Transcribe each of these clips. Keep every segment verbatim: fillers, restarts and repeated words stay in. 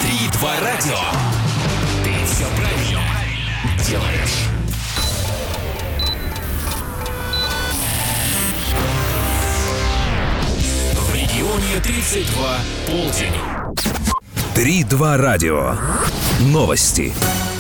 Три-два радио. Ты все правильно делаешь. В регионе тридцать два полдень. Три-два радио. Новости.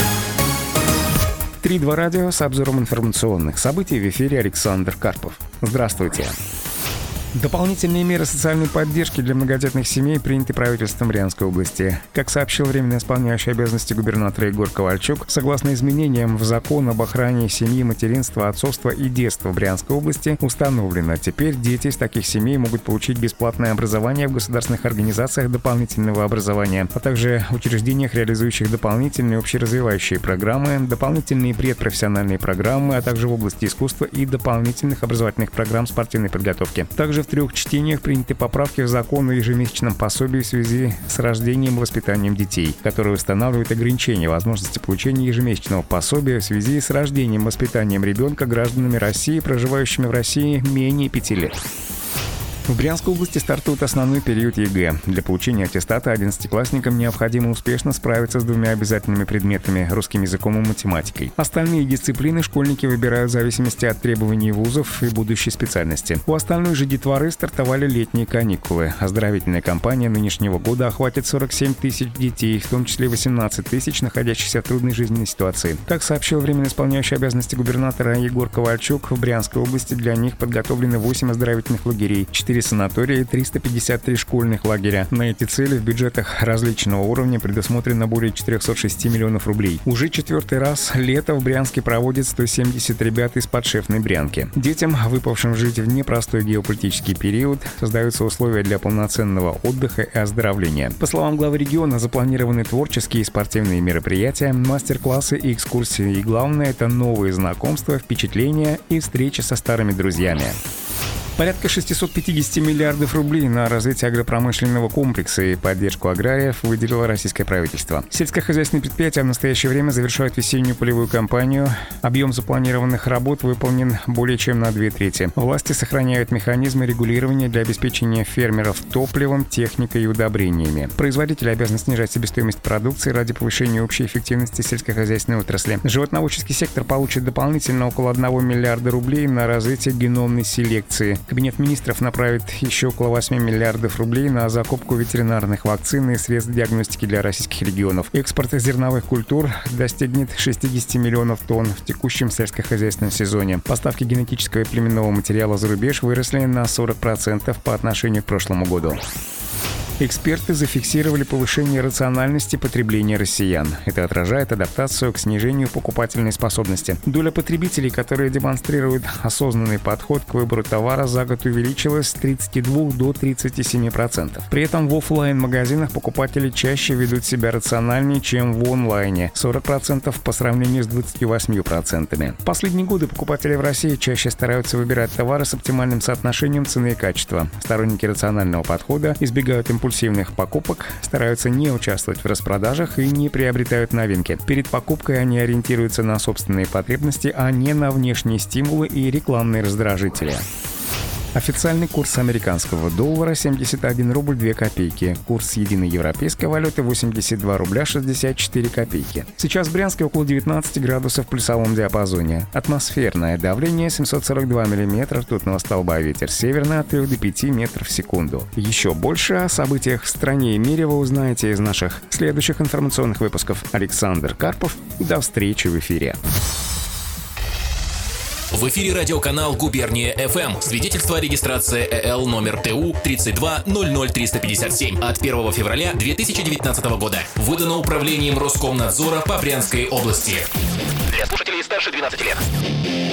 Три-два радио с обзором информационных событий. В эфире Александр Карпов. Здравствуйте. Дополнительные меры социальной поддержки для многодетных семей приняты правительством Брянской области. Как сообщил временно исполняющий обязанности губернатора Егор Ковальчук, согласно изменениям в закон об охране семьи, материнства, отцовства и детства в Брянской области установлено, теперь дети из таких семей могут получить бесплатное образование в государственных организациях дополнительного образования, а также учреждениях, реализующих дополнительные общеразвивающие программы, дополнительные предпрофессиональные программы, а также в области искусства и дополнительных образовательных программ спортивной подготовки. Также в трех чтениях приняты поправки в закон о ежемесячном пособии в связи с рождением и воспитанием детей, которые устанавливают ограничения возможности получения ежемесячного пособия в связи с рождением и воспитанием ребенка гражданами России, проживающими в России менее пяти лет. В Брянской области стартует основной период ЕГЭ. Для получения аттестата одиннадцатиклассникам необходимо успешно справиться с двумя обязательными предметами – русским языком и математикой. Остальные дисциплины школьники выбирают в зависимости от требований вузов и будущей специальности. У остальной же детворы стартовали летние каникулы. Оздоровительная кампания нынешнего года охватит сорок семь тысяч детей, в том числе восемнадцать тысяч, находящихся в трудной жизненной ситуации. Как сообщил временно исполняющий обязанности губернатора Егор Ковальчук, в Брянской области для них подготовлены восемь оздоровительных лагерей, четыре санатории, триста пятьдесят три школьных лагеря. На эти цели в бюджетах различного уровня предусмотрено более четыреста шесть миллионов рублей. Уже четвертый раз лето в Брянске проводит сто семьдесят ребят из подшефной Брянки. Детям, выпавшим жить в непростой геополитический период, создаются условия для полноценного отдыха и оздоровления. По словам главы региона, запланированы творческие и спортивные мероприятия, мастер-классы и экскурсии. И главное, это новые знакомства, впечатления и встречи со старыми друзьями. Порядка шестьсот пятьдесят миллиардов рублей на развитие агропромышленного комплекса и поддержку аграриев выделило российское правительство. Сельскохозяйственные предприятия в настоящее время завершают весеннюю полевую кампанию. Объем запланированных работ выполнен более чем на две трети. Власти сохраняют механизмы регулирования для обеспечения фермеров топливом, техникой и удобрениями. Производители обязаны снижать себестоимость продукции ради повышения общей эффективности сельскохозяйственной отрасли. Животноводческий сектор получит дополнительно около одного миллиарда рублей на развитие геномной селекции. Кабинет министров направит еще около восьми миллиардов рублей на закупку ветеринарных вакцин и средств диагностики для российских регионов. Экспорт зерновых культур достигнет шестьдесят миллионов тонн в текущем сельскохозяйственном сезоне. Поставки генетического и племенного материала за рубеж выросли на сорок процентов по отношению к прошлому году. Эксперты зафиксировали повышение рациональности потребления россиян. Это отражает адаптацию к снижению покупательной способности. Доля потребителей, которые демонстрируют осознанный подход к выбору товара, за год увеличилась с тридцати двух до тридцати семи процентов. При этом в офлайн-магазинах покупатели чаще ведут себя рациональнее, чем в онлайне – сорок процентов по сравнению с двадцатью восьмью процентами. В последние годы покупатели в России чаще стараются выбирать товары с оптимальным соотношением цены и качества. Сторонники рационального подхода избегают импульсивных импульсивных покупок, стараются не участвовать в распродажах и не приобретают новинки. Перед покупкой они ориентируются на собственные потребности, а не на внешние стимулы и рекламные раздражители. Официальный курс американского доллара семьдесят один рубль две копейки. Курс единой европейской валюты восемьдесят два рубля шестьдесят четыре копейки. Сейчас в Брянске около девятнадцати градусов в плюсовом диапазоне. Атмосферное давление семьсот сорок два миллиметра ртутного столба, ветер северный от трёх до пяти метров в секунду. Еще больше о событиях в стране и мире вы узнаете из наших следующих информационных выпусков. Александр Карпов. До встречи в эфире. В эфире радиоканал «Губерния эф эм». Свидетельство о регистрации ЭЛ номер ТУ тридцать два ноль ноль триста пятьдесят семь от первого февраля две тысячи девятнадцатого года. Выдано управлением Роскомнадзора по Брянской области. Для слушателей старше двенадцати лет.